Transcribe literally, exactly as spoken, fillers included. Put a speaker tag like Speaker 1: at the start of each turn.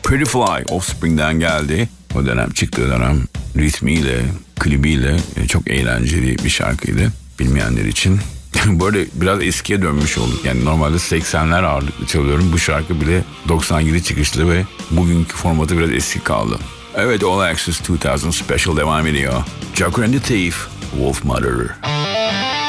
Speaker 1: Pretty Fly Offspring'den geldi. O dönem çıktığı dönem ritmiyle, klibiyle çok eğlenceli bir şarkıydı bilmeyenler için. Bu arada biraz eskiye dönmüş olduk. Yani normalde seksenler ağırlıklı çalıyorum. Bu şarkı bile doksan yedi çıkışlı ve bugünkü formatı biraz eski kaldı. Evet, All Access iki bin Special devam ediyor. Joker and the Thief, Wolf Mother.